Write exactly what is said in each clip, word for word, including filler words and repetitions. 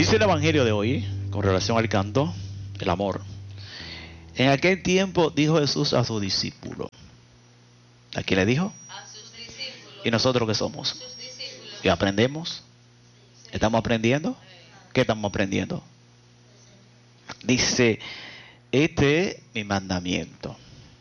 Dice el evangelio de hoy, con relación al canto, el amor. En aquel tiempo dijo Jesús a sus discípulos. ¿A quién le dijo? A sus discípulos. ¿Y nosotros qué somos? Sus discípulos. ¿Y aprendemos? ¿Estamos aprendiendo? ¿Qué estamos aprendiendo? Dice, este es mi mandamiento.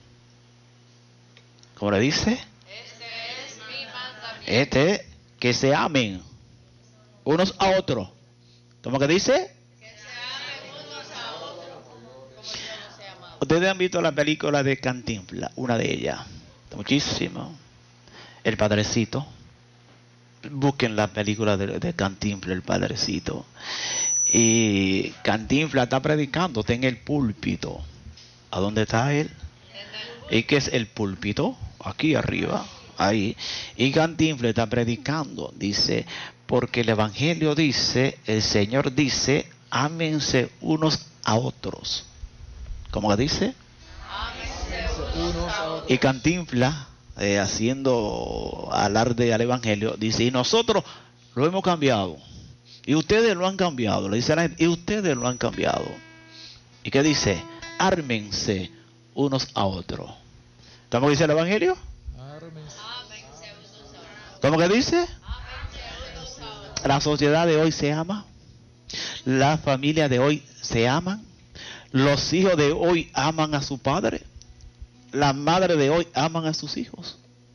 ¿Cómo le dice? Este es mi mandamiento. Este es que se amen unos a otros. ¿Cómo que dice? Que se amen unos a otros como yo los he amado. Ustedes han visto la película de Cantinflas, una de ellas. Muchísimo. El Padrecito. Busquen la película de, de Cantinflas, el Padrecito. Y Cantinflas está predicando, está en el púlpito. ¿A dónde está él? ¿Y qué es el púlpito? Aquí arriba, ahí. Y Cantinflas está predicando, dice, porque el evangelio dice, el Señor dice, ámense unos a otros. ¿Cómo que dice? Ámense unos a otros. Y Cantinflas, eh, haciendo alarde al evangelio, dice, y nosotros lo hemos cambiado. Y ustedes lo han cambiado. Le dice a la gente, y ustedes lo han cambiado. ¿Y qué dice? Ármense unos a otros. ¿Cómo dice el evangelio? Ámense unos a otros. ¿Cómo que dice? Ámense unos a otros. La sociedad de hoy se ama. La familia de hoy se aman. Los hijos de hoy aman a su padre. Las madres de hoy aman a sus hijos.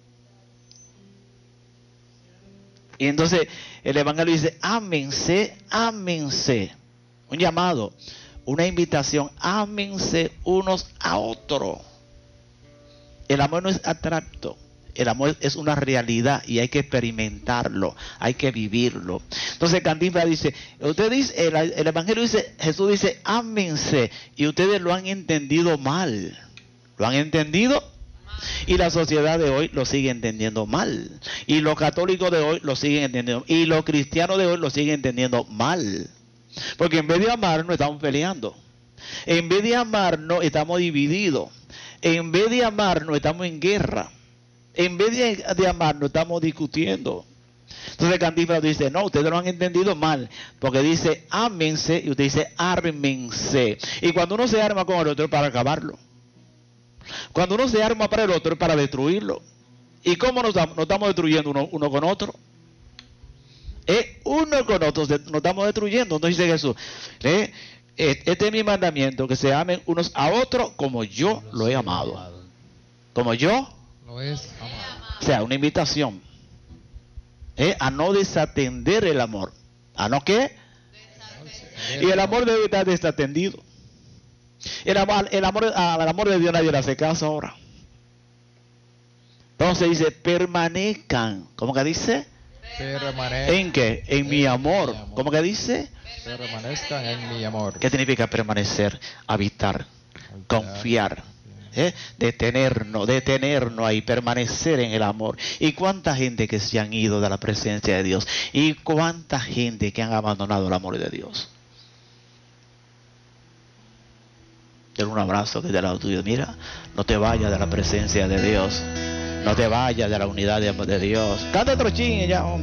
Y entonces el evangelio dice, ámense, ámense. Un llamado, una invitación, ámense unos a otros. El amor no es abstracto, el amor es una realidad y hay que experimentarlo, hay que vivirlo. Entonces Cantinflas dice, usted dice, el, el evangelio dice, Jesús dice, ámense, y ustedes lo han entendido mal. ¿Lo han entendido? Y la sociedad de hoy lo sigue entendiendo mal. Y los católicos de hoy lo siguen entendiendo. Y los cristianos de hoy lo siguen entendiendo mal. Porque en vez de amarnos estamos peleando. En vez de amarnos estamos divididos. En vez de amarnos estamos en guerra. En vez de, de amarnos estamos discutiendo. Entonces Cantinflas dice, no, ustedes lo han entendido mal. Porque dice, ámense, y usted dice, ármense. Y cuando uno se arma con el otro es para acabarlo. Cuando uno se arma para el otro es para destruirlo. ¿Y cómo nos, nos estamos destruyendo uno, uno con otro? Es uno con otro, nos estamos destruyendo. Entonces dice Jesús, ¿eh? Este es mi mandamiento, que se amen unos a otros como yo lo he amado. Como yo lo es amado. O sea, una invitación, ¿eh? A no desatender el amor. ¿A no qué? Y el amor debe estar desatendido. El amor, el amor, al amor de Dios nadie le hace caso ahora. Entonces dice, permanezcan. ¿Cómo que dice? Permanezcan. ¿En qué? En, en mi amor. amor. ¿Cómo que dice? Permanezcan en mi amor. ¿Qué significa permanecer? Habitar, Habitar. Confiar, ¿eh? Detenernos, detenernos ahí, permanecer en el amor. Y cuánta gente que se han ido de la presencia de Dios. Y cuánta gente que han abandonado el amor de Dios. Dale un abrazo que te lado tuyo. Mira, no te vayas de la presencia de Dios. No te vayas de la unidad de, de Dios. Canta otro chin y ya, hombre.